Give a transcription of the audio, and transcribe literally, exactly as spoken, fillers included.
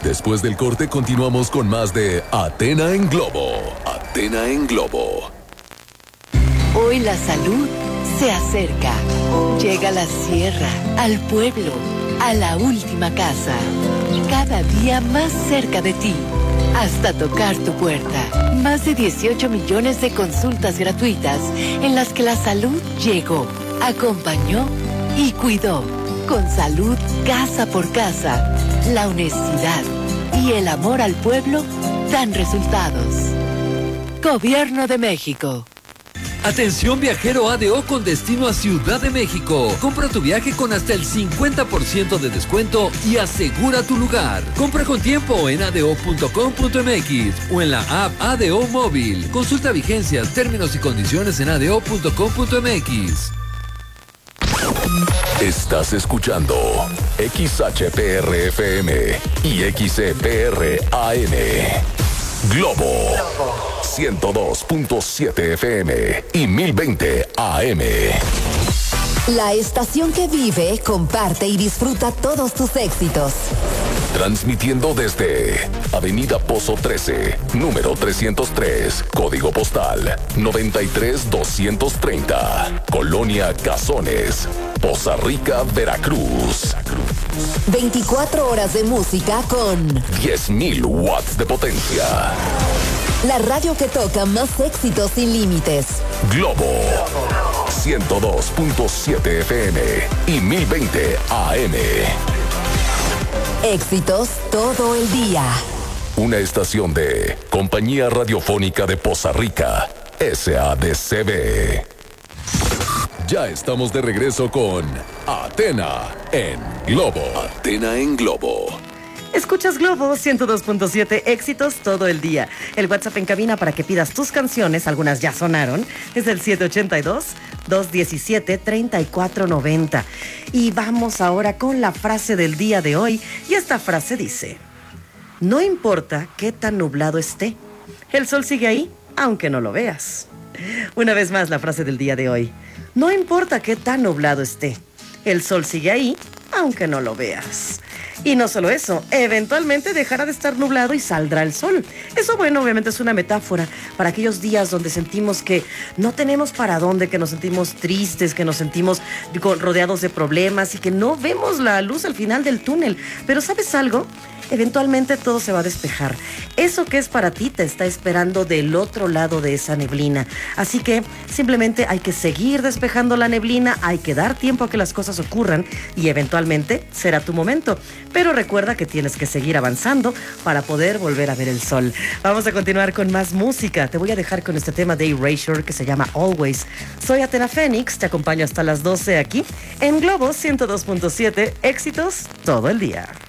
Después del corte continuamos con más de Athena en Globo. Athena en Globo. Hoy la salud se acerca. Llega a la sierra, al pueblo, a la última casa. Cada día más cerca de ti. Hasta tocar tu puerta. Más de dieciocho millones de consultas gratuitas en las que la salud llegó, acompañó y cuidó. Con salud casa por casa, la honestidad y el amor al pueblo dan resultados. Gobierno de México. Atención viajero A D O con destino a Ciudad de México. Compra tu viaje con hasta el cincuenta por ciento de descuento y asegura tu lugar. Compra con tiempo en a d o punto com punto m x o en la app A D O Móvil. Consulta vigencias, términos y condiciones en a d o punto com punto m x. Estás escuchando X H P R F M y X E P R A M. Globo ciento dos punto siete F M y mil veinte A M. La estación que vive, comparte y disfruta todos tus éxitos. Transmitiendo desde Avenida Pozo trece, número trescientos tres, código postal noventa y tres doscientos treinta, Colonia Cazones, Poza Rica, Veracruz. veinticuatro horas de música con diez mil watts de potencia. La radio que toca más éxitos sin límites. Globo ciento dos punto siete F M y mil veinte A M. Éxitos todo el día. Una estación de Compañía Radiofónica de Poza Rica, S A D C B. Ya estamos de regreso con Athena en Globo. Athena en Globo. Escuchas Globo ciento dos punto siete, éxitos todo el día. El WhatsApp en cabina para que pidas tus canciones, algunas ya sonaron, es el siete ocho dos, dos uno siete, tres cuatro nueve cero. Y vamos ahora con la frase del día de hoy. Y esta frase dice: no importa qué tan nublado esté, el sol sigue ahí, aunque no lo veas. Una vez más la frase del día de hoy: no importa qué tan nublado esté, el sol sigue ahí, aunque no lo veas. Y no solo eso, eventualmente dejará de estar nublado y saldrá el sol. Eso, bueno, obviamente es una metáfora para aquellos días donde sentimos que no tenemos para dónde, que nos sentimos tristes, que nos sentimos rodeados de problemas y que no vemos la luz al final del túnel. Pero ¿sabes algo? Eventualmente todo se va a despejar. Eso que es para ti te está esperando del otro lado de esa neblina. Así que simplemente hay que seguir despejando la neblina, hay que dar tiempo a que las cosas ocurran y eventualmente será tu momento. Pero recuerda que tienes que seguir avanzando para poder volver a ver el sol. Vamos a continuar con más música. Te voy a dejar con este tema de Erasure que se llama Always. Soy Athena Fénix, te acompaño hasta las doce aquí en Globo ciento dos punto siete, éxitos todo el día.